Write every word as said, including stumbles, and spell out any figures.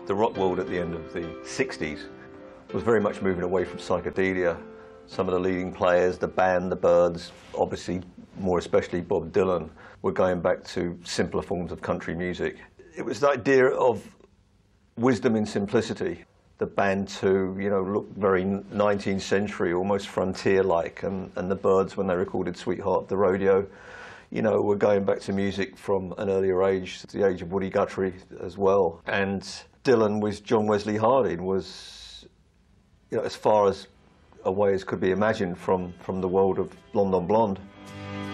The rock world at the end of the sixties was very much moving away from psychedelia. Some of the leading players, the band, the Byrds, obviously more especially Bob Dylan, were going back to simpler forms of country music. It was the idea of wisdom in simplicity. The band too, you know, looked very nineteenth century, almost frontier-like, and, and the Byrds, when they recorded Sweetheart, the rodeo, you know, were going back to music from an earlier age, the age of Woody Guthrie as well. And Dylan with John Wesley Harding was, you know, as far as away as could be imagined from, from the world of Blonde on Blonde.